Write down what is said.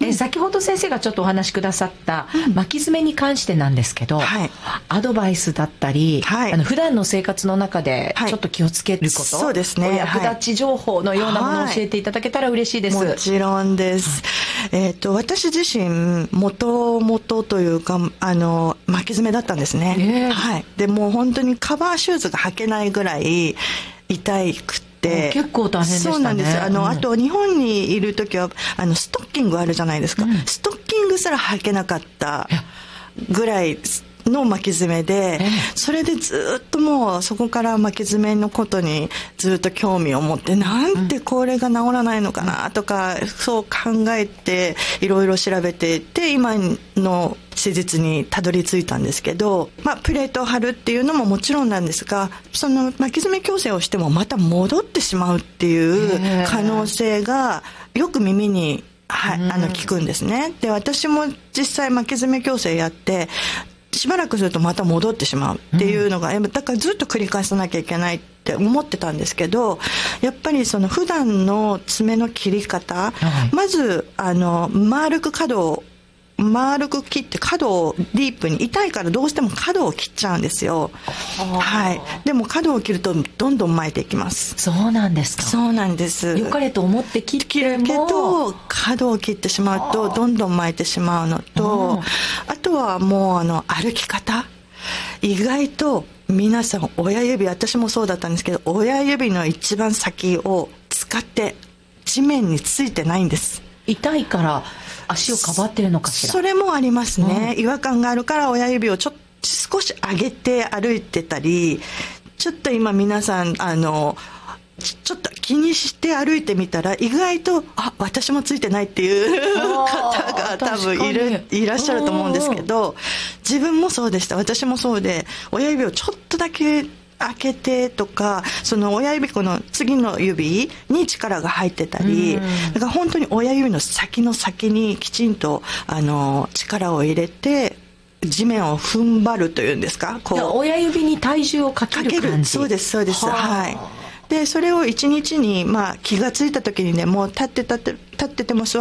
先ほど先生がちょっとお話しくださった巻き爪に関してなんですけど、アドバイスだったり、普段の生活の中でちょっと気をつけること、 そうですね、 お役立ち情報のようなものを教えていただけたら嬉しいです。 もちろんです。私自身もともとというか巻き爪だったんですね。でもう本当にカバーシューズが履けないぐらい痛くて、 結構大変でしたね。 そうなんです。あと日本にいる時はストッキングあるじゃないですか、ストッキングすら履けなかったぐらいの巻き爪で、それでずっともうそこから巻き爪のことにずっと興味を持って、なんてこれが治らないのかなとか、そう考えていろいろ調べていって今の施術にたどり着いたんですけど、プレートを貼るっていうのももちろんなんですが、その巻き爪矯正をしてもまた戻ってしまうっていう可能性がよく耳に聞くんですね。で、私も実際巻き爪矯正やってしばらくするとまた戻ってしまうっていうのが、だからずっと繰り返さなきゃいけないって思ってたんですけど、やっぱりその普段の爪の切り方、まず丸く切って角をディープに、痛いからどうしても角を切っちゃうんですよ。でも角を切るとどんどん巻いていきます。 そうなんですか。 そうなんです。 良かれと思って切るけど角を切ってしまうとどんどん巻いてしまうのと、あとはもう歩き方、意外と皆さん親指、私もそうだったんですけど、親指の一番先を使って地面についてないんです。 痛いから足をかばってるのかしら。 それもありますね。違和感があるから親指を少し上げて歩いてたり、ちょっと今皆さんちょっと気にして歩いてみたら、意外と私もついてないっていう方が多分いらっしゃると思うんですけど、自分もそうでした。私もそうで、親指をちょっとだけ開けてとか、その親指、この次の指に力が入ってたり、だから本当に親指の先の先にきちんと力を入れて地面を踏ん張るというんですか、 親指に体重をかける感じ。 そうですそうです。でそれを1日に気がついた時にね、もう立ってても座